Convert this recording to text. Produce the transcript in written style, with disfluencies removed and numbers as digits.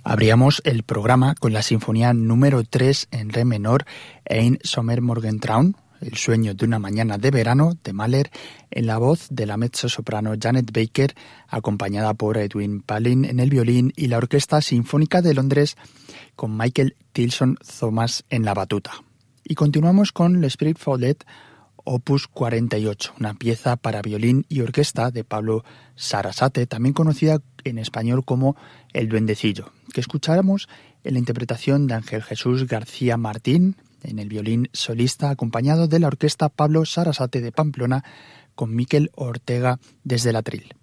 Abríamos el programa con la sinfonía número 3 en re menor, Ein Sommermorgentraum, El sueño de una mañana de verano, de Mahler, en la voz de la mezzosoprano Janet Baker, acompañada por Edwin Palin en el violín y la Orquesta Sinfónica de Londres con Michael Tilson Thomas en la batuta. Y continuamos con l'Esprit Follet, Opus 48, una pieza para violín y orquesta de Pablo Sarasate, también conocida en español como El Duendecillo, que escucháramos en la interpretación de Ángel Jesús García Martín en el violín solista, acompañado de la orquesta Pablo Sarasate de Pamplona con Miquel Ortega desde el atril.